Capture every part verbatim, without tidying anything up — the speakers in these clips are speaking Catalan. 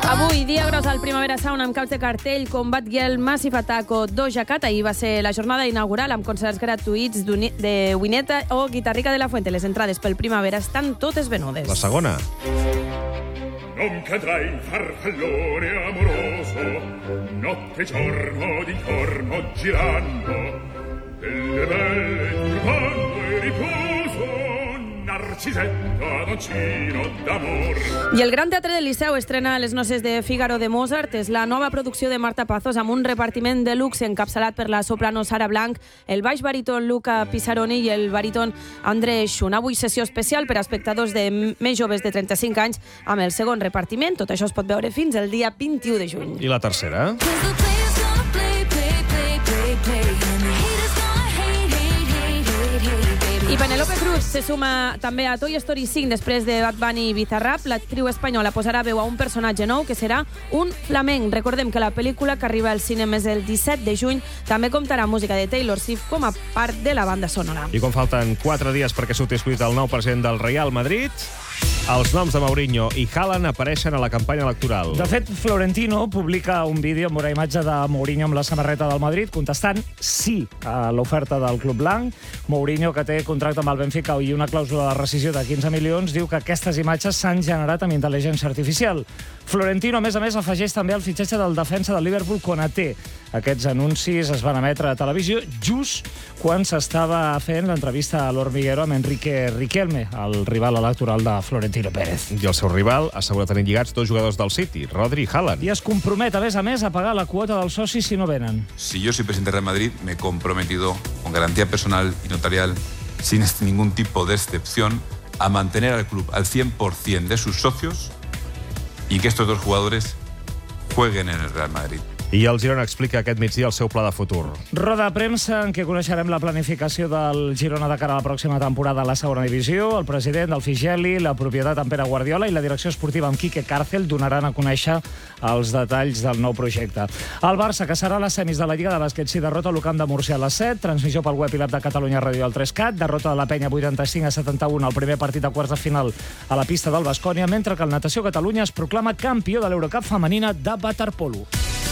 Avui, dia gros al Primavera Sound amb caps de cartell com Bad Girl, Massive Attack o Doja Cat. Ahir va ser la jornada inaugural amb concerts gratuïts de Wineta o Guitarrica de la Fuente. Les entrades pel Primavera estan totes venudes. La segona. Non cadrai il farfallone amoroso, notte e giorno di corno girando, belle belle turbando e riposo, narcisetta docino d'amor. I el Gran Teatre del Liceu estrena Les noces de Fígaro de Mozart. És la nova producció de Marta Pazos amb un repartiment de luxe encapçalat per la soprano Sara Blanc, el baix baríton Luca Pisaroni i el baríton André Schun. Avui sessió especial per a espectadors de més joves de trenta-cinc anys amb el segon repartiment. Tot això es pot veure fins el dia vint-i-u de juny. I la tercera? I Penélope Cruz se suma també a Toy Story cinc després de Bad Bunny i Bizarrap. L'actriu espanyola posarà veu a un personatge nou que serà un flamenc. Recordem que la pel·lícula, que arriba als cinemes el disset de juny, també comptarà música de Taylor Swift com a part de la banda sonora. I com falten quatre dies perquè surti escollit el nou president del Real Madrid, els noms de Mourinho i Haaland apareixen a la campanya electoral. De fet, Florentino publica un vídeo amb una imatge de Mourinho amb la samarreta del Madrid contestant sí a l'oferta del Club Blanc. Mourinho, que té contracte amb el Benfica i una clàusula de rescisió de quinze milions, diu que aquestes imatges s'han generat amb intel·ligència artificial. Florentino, a més a més, afegeix també el fitxatge del defensa del Liverpool, Konaté. Aquests anuncis es van emetre a televisió just quan s'estava fent l'entrevista a l'Hormiguero amb Enrique Riquelme, el rival electoral de Florentino Pérez. I el seu rival assegura tenir lligats dos jugadors del City, Rodri i Haaland. I es compromet, a més a més, a pagar la quota dels socis si no venen. Si yo soy presidente del Real Madrid, me he comprometido con garantía personal y notarial, sin ningún tipo de excepción, a mantener al club al cien por cien de sus socios y que estos dos jugadores jueguen en el Real Madrid. I el Girona explica aquest migdia el seu pla de futur. Roda de premsa en què coneixerem la planificació del Girona de cara a la pròxima temporada a la segona divisió. El president, el Figeli, la propietat amb Pere Guardiola i la direcció esportiva amb Quique Cárcel donaran a conèixer els detalls del nou projecte. El Barça, que serà a les semis de la Lliga de Bàsquet, si derrota l'U Camp de Múrcia a les set, transmissió pel web i l'app de Catalunya Ràdio al tres cat, derrota de la Penya vuitanta-cinc a setanta-un al primer partit de quarts de final a la pista del Baskonia, mentre que el Natació Catalunya es proclama campió de l'Eurocup femenina de waterpolo.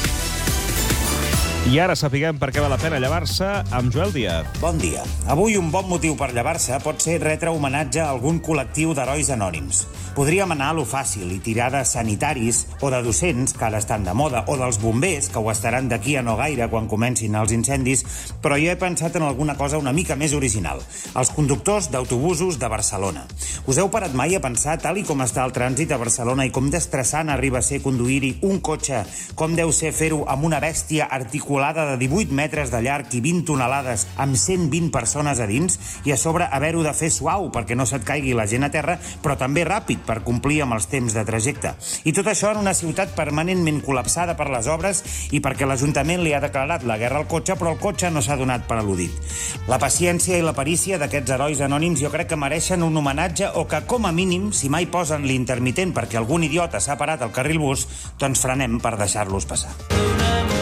I ara sapiguem per què val la pena llevar-se amb Joel Díaz. Bon dia. Avui un bon motiu per llevar-se pot ser retre homenatge a algun col·lectiu d'herois anònims. Podríem anar a lo fàcil i tirar de sanitaris o de docents, que ara estan de moda, o dels bombers, que ho estaran d'aquí a no gaire quan comencin els incendis, però jo he pensat en alguna cosa una mica més original. Els conductors d'autobusos de Barcelona. Us heu parat mai a pensar, tal i com està el trànsit a Barcelona i com d'estressant arriba a ser conduir-hi un cotxe, com deu ser fer-ho amb una bèstia articulada de divuit metres de llarg i vint tonelades amb cent vint persones a dins, i a sobre haver-ho de fer suau perquè no se't caigui la gent a terra, però també ràpid per complir amb els temps de trajecte. I tot això en una ciutat permanentment col·lapsada per les obres i perquè l'Ajuntament li ha declarat la guerra al cotxe, però el cotxe no s'ha donat per al·ludit. La paciència i la perícia d'aquests herois anònims jo crec que mereixen un homenatge, o que, com a mínim, si mai posen l'intermitent perquè algun idiota s'ha parat al carril bus, doncs frenem per deixar-los passar.